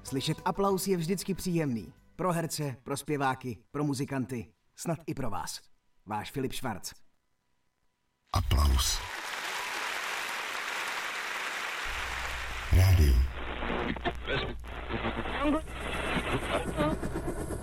Slyšet aplaus je vždycky příjemný. Pro herce, pro zpěváky, pro muzikanty, snad i pro vás. Váš Filip Švarc. Aplaus. Rádio.